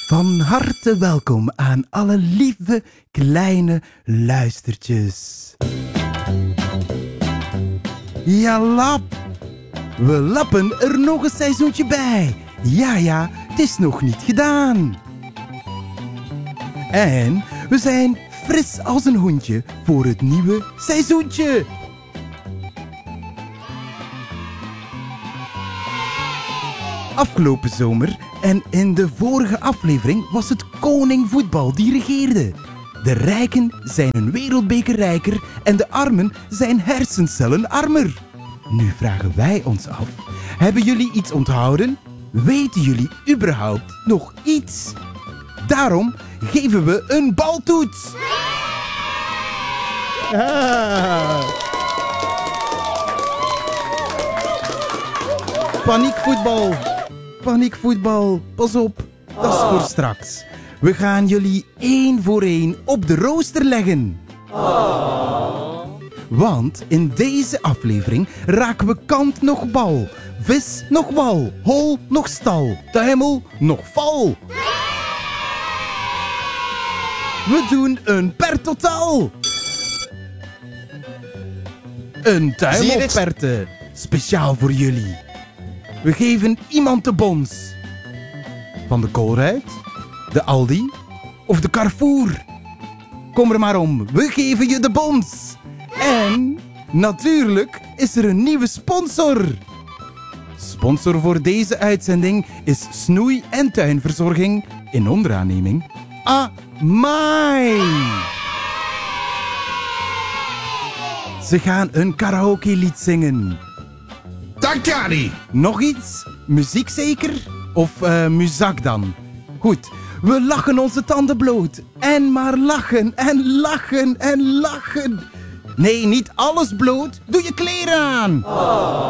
Van harte welkom aan alle lieve kleine luistertjes. Ja, lap. We lappen er nog een seizoentje bij. Ja, het is nog niet gedaan. En we zijn fris als een hondje voor het nieuwe seizoentje. Afgelopen zomer en in de vorige aflevering was het koning voetbal die regeerde. De rijken zijn een wereldbeker rijker en de armen zijn hersencellen armer. Nu vragen wij ons af, hebben jullie iets onthouden? Weten jullie überhaupt nog iets? Daarom geven we een baltoets. Paniekvoetbal. Paniekvoetbal, pas op, dat is voor straks. We gaan jullie één voor één op de rooster leggen. Want in deze aflevering raken we kant nog bal, vis nog wal, hol nog stal, tuimel nog val. We doen een per totaal. Een tuimelperte, speciaal voor jullie. We geven iemand de bons. Van de Colruyt, de Aldi of de Carrefour. Kom er maar om, we geven je de bons. En natuurlijk is er een nieuwe sponsor. Sponsor voor deze uitzending is snoei- en tuinverzorging in onderaanneming Amai. Ze gaan een karaoke-lied zingen. Takari! Nog iets? Muziek zeker? Of muzak dan? Goed, we lachen onze tanden bloot. En maar lachen en lachen en lachen. Nee, niet alles bloot. Doe je kleren aan.